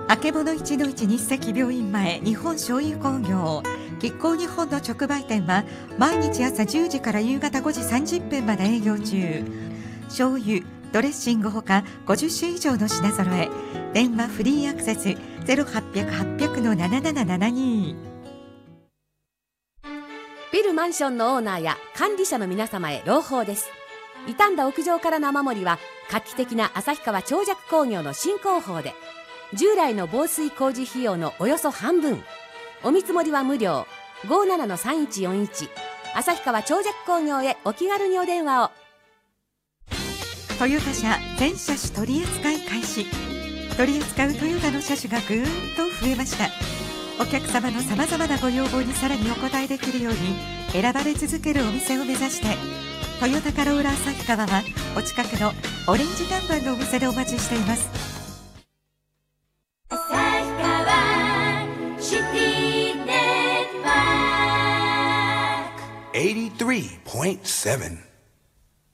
あけぼの1-1日赤病院前日本醤油工業吉興日本の直売店は毎日朝10時から夕方5時30分まで営業中。醤油ドレッシングほか50種以上の品揃え。電話フリーアクセス 0800-800-7772。 ビルマンションのオーナーや管理者の皆様へ朗報です。傷んだ屋上からの雨漏りは画期的な旭川長尺工業の新工法で、従来の防水工事費用のおよそ半分。お見積もりは無料。57-3141 旭川長尺工業へお気軽にお電話を。 トヨタ車全車種取り扱い開始。取り扱うトヨタの車種がぐーんと増えました。お客様のさまざまなご要望にさらにお応えできるように選ばれ続けるお店を目指して、トヨタカローラ旭川はお近くのオレンジ看板のお店でお待ちしています。 旭川シティネットワーク 83.7